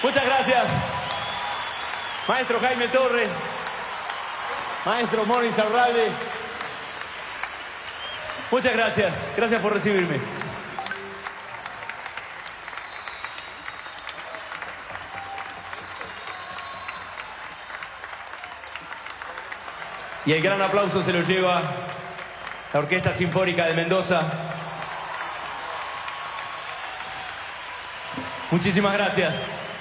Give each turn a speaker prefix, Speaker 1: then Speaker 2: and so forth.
Speaker 1: Muchas gracias. Maestro Jaime Torres. Maestro Morris Arralde. Muchas gracias. Gracias por recibirme. Y el gran aplauso se lo lleva la Orquesta Sinfónica de Mendoza. Muchísimas gracias.